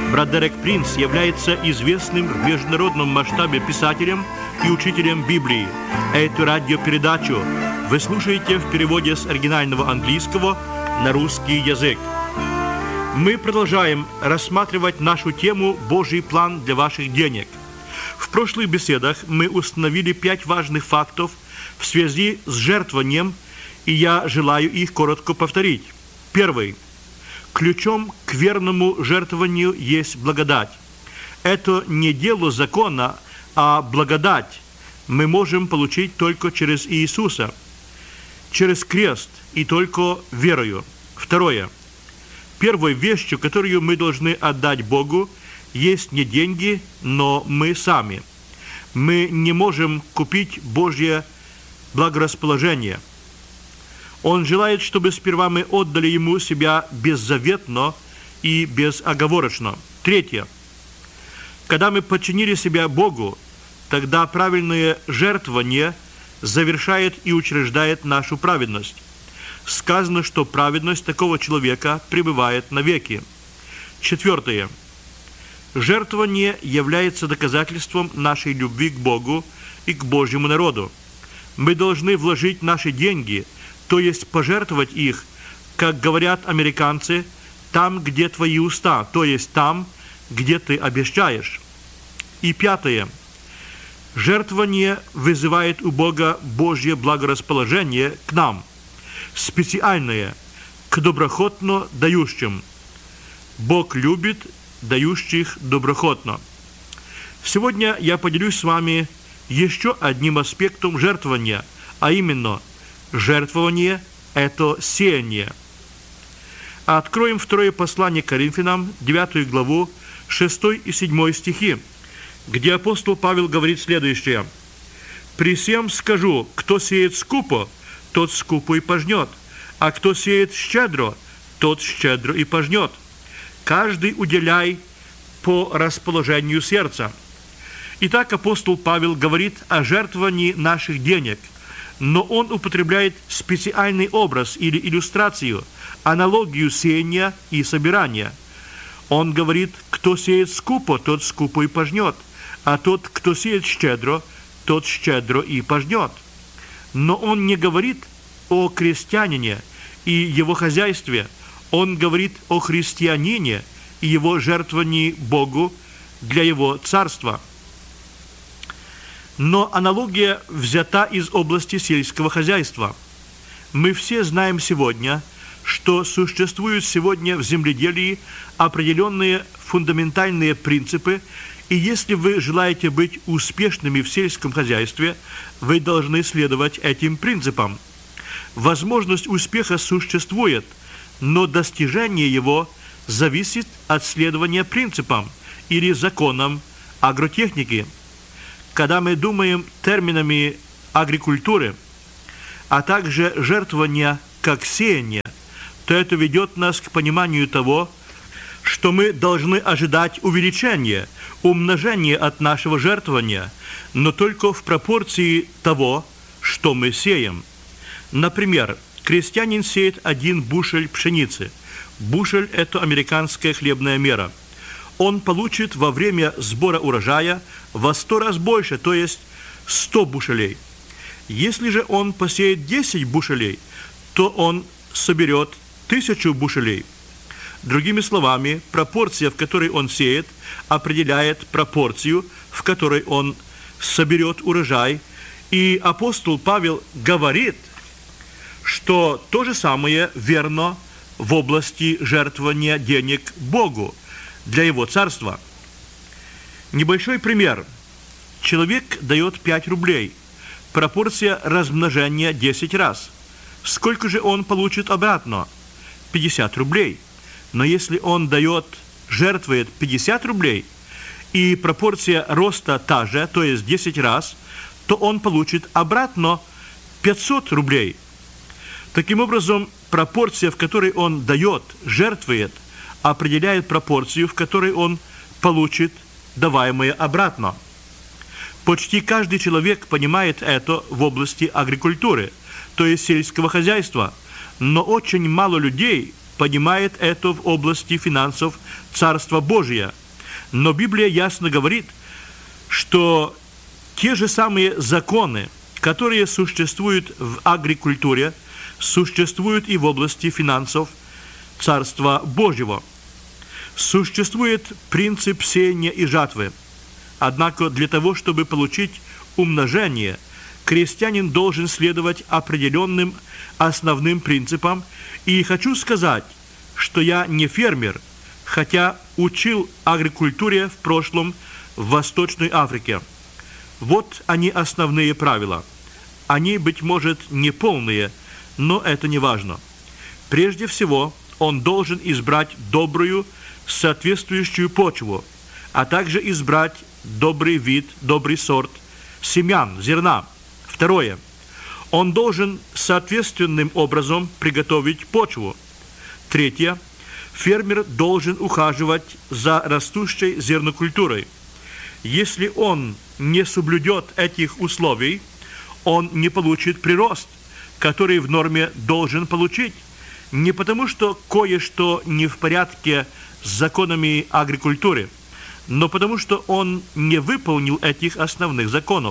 Брат Дерек Принц является известным в международном масштабе писателем и учителем Библии. Эту радиопередачу вы слушаете в переводе с оригинального английского на русский язык. Мы продолжаем рассматривать нашу тему «Божий план для ваших денег». В прошлых беседах мы установили 5 важных фактов в связи с жертвованием, и я желаю их коротко повторить. Первый. Ключом к верному жертвованию есть благодать. Это не дело закона, а благодать мы можем получить только через Иисуса, через крест и только верою. Второе. Первой вещью, которую мы должны отдать Богу, есть не деньги, но мы сами. Мы не можем купить Божье благорасположение. Он желает, чтобы сперва мы отдали Ему себя беззаветно и безоговорочно. Третье. Когда мы подчинили себя Богу, тогда правильное жертвование завершает и учреждает нашу праведность. Сказано, что праведность такого человека пребывает навеки. Четвертое. Жертвование является доказательством нашей любви к Богу и к Божьему народу. Мы должны вложить наши деньги, то есть пожертвовать их, как говорят американцы, там, где твои уста, то есть там, где ты обещаешь. И пятое. Жертвование вызывает у Бога Божье благорасположение к нам, специальное, к доброхотно дающим. Бог любит дающих доброхотно. Сегодня я поделюсь с вами еще одним аспектом жертвования, а именно жертвование – это сеяние. Откроем второе послание к Коринфянам, 9 главу, 6 и 7 стихи, где апостол Павел говорит следующее. «При сем скажу, кто сеет скупо, тот скупо и пожнет, а кто сеет щедро, тот щедро и пожнет. Каждый уделяй по расположению сердца». Итак, апостол Павел говорит о жертвовании наших денег, но он употребляет специальный образ или иллюстрацию, аналогию сеяния и собирания. Он говорит, кто сеет скупо, тот скупо и пожнет, а тот, кто сеет щедро, тот щедро и пожнет. Но он не говорит о крестьянине и его хозяйстве, он говорит о христианине и его жертвовании Богу для его царства. Но аналогия взята из области сельского хозяйства. Мы все знаем сегодня, что существуют сегодня в земледелии определенные фундаментальные принципы, и если вы желаете быть успешными в сельском хозяйстве, вы должны следовать этим принципам. Возможность успеха существует, но достижение его зависит от следования принципам или законам агротехники. Когда мы думаем терминами агрикультуры, а также жертвования как сеяние, то это ведет нас к пониманию того, что мы должны ожидать увеличения, умножения от нашего жертвования, но только в пропорции того, что мы сеем. Например, крестьянин сеет 1 бушель пшеницы. Бушель – это американская хлебная мера. Он получит во время сбора урожая во 100 раз больше, то есть 100 бушелей. Если же он посеет 10 бушелей, то он соберет 1000 бушелей. Другими словами, пропорция, в которой он сеет, определяет пропорцию, в которой он соберет урожай. И апостол Павел говорит, что то же самое верно в области жертвования денег Богу для Его Царства. Небольшой пример. Человек дает 5 рублей. Пропорция размножения 10 раз. Сколько же он получит обратно? 50 рублей. Но если он жертвует 50 рублей, и пропорция роста та же, то есть 10 раз, то он получит обратно 500 рублей. Таким образом, пропорция, в которой он дает, жертвует, определяет пропорцию, в которой он получит даваемое обратно. Почти каждый человек понимает это в области агрикультуры, то есть сельского хозяйства, но очень мало людей понимает это в области финансов Царства Божия. Но Библия ясно говорит, что те же самые законы, которые существуют в агрикультуре, существуют и в области финансов Царства Божьего. Существует принцип сеяния и жатвы. Однако для того, чтобы получить умножение, крестьянин должен следовать определенным основным принципам. И хочу сказать, что я не фермер, хотя учил агрикультуре в прошлом в Восточной Африке. Вот они основные правила. Они, быть может, не полные, но это не важно. Прежде всего, он должен избрать добрую, соответствующую почву, а также избрать добрый вид, добрый сорт семян, зерна. Второе. Он должен соответственным образом приготовить почву. Третье. Фермер должен ухаживать за растущей зернокультурой. Если он не соблюдет этих условий, он не получит прирост, который в норме должен получить. Не потому, что кое-что не в порядке с законами агрикультуры, но потому, что он не выполнил этих основных законов.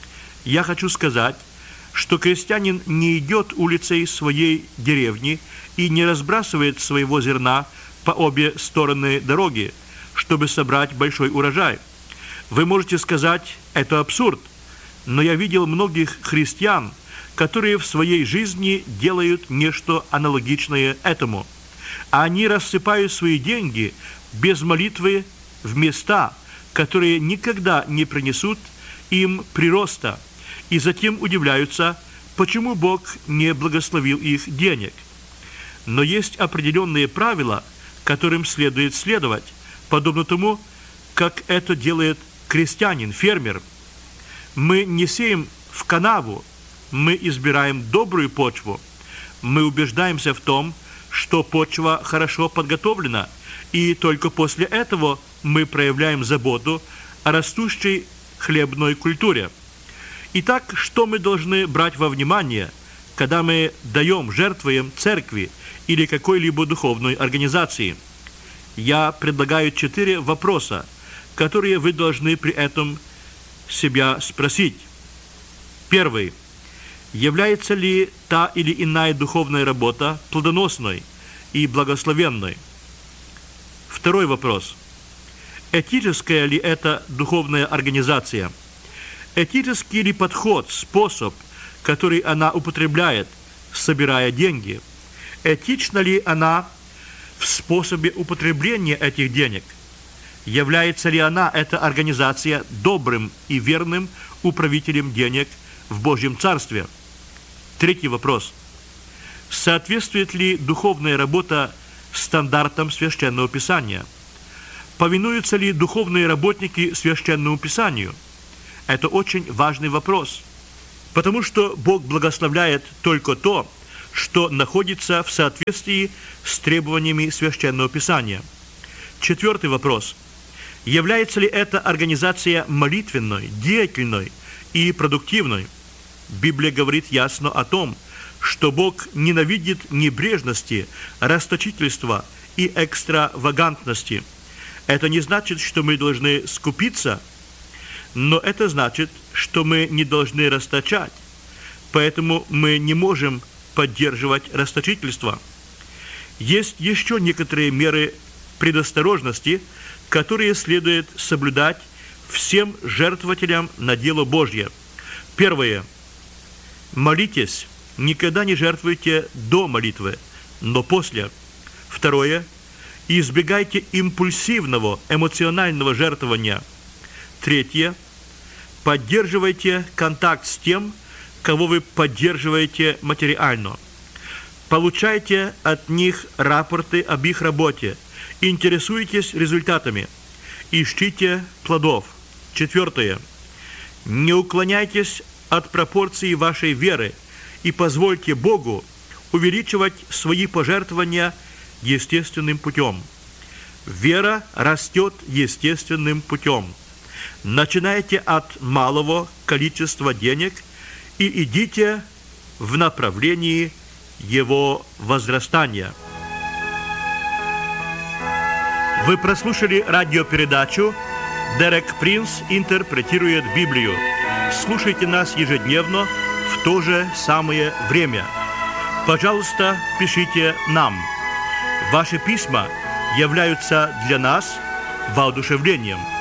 Я хочу сказать, что крестьянин не идет улицей своей деревни и не разбрасывает своего зерна по обе стороны дороги, чтобы собрать большой урожай. Вы можете сказать, это абсурд, но я видел многих христиан, которые в своей жизни делают нечто аналогичное этому. Они рассыпают свои деньги без молитвы в места, которые никогда не принесут им прироста, и затем удивляются, почему Бог не благословил их денег. Но есть определенные правила, которым следует следовать, подобно тому, как это делает крестьянин, фермер. Мы не сеем в канаву, мы избираем добрую почву. Мы убеждаемся в том, что почва хорошо подготовлена, и только после этого мы проявляем заботу о растущей хлебной культуре. Итак, что мы должны брать во внимание, когда мы даем, жертвуем церкви или какой-либо духовной организации? Я предлагаю 4 вопроса, которые вы должны при этом себя спросить. Первый. Является ли та или иная духовная работа плодоносной и благословенной? Второй вопрос. Этическая ли это духовная организация? Этический ли подход, способ, который она употребляет, собирая деньги? Этична ли она в способе употребления этих денег? Является ли она, эта организация, добрым и верным управителем денег в Божьем Царстве? Третий вопрос. Соответствует ли духовная работа стандартам Священного Писания? Повинуются ли духовные работники Священному Писанию? Это очень важный вопрос, потому что Бог благословляет только то, что находится в соответствии с требованиями Священного Писания. Четвертый вопрос. Является ли эта организация молитвенной, деятельной и продуктивной? Библия говорит ясно о том, что Бог ненавидит небрежности, расточительства и экстравагантности. Это не значит, что мы должны скупиться, но это значит, что мы не должны расточать. Поэтому мы не можем поддерживать расточительство. Есть еще некоторые меры предосторожности, которые следует соблюдать всем жертвователям на дело Божье. Первое. Молитесь. Никогда не жертвуйте до молитвы, но после. Второе. Избегайте импульсивного, эмоционального жертвования. Третье. Поддерживайте контакт с тем, кого вы поддерживаете материально. Получайте от них рапорты об их работе. Интересуйтесь результатами. Ищите плодов. Четвертое. Не уклоняйтесь от пропорций вашей веры и позвольте Богу увеличивать свои пожертвования естественным путем. Вера растет естественным путем. Начинайте от малого количества денег и идите в направлении его возрастания. Вы прослушали радиопередачу «Дерек Принц интерпретирует Библию». Слушайте нас ежедневно в то же самое время. Пожалуйста, пишите нам. Ваши письма являются для нас воодушевлением.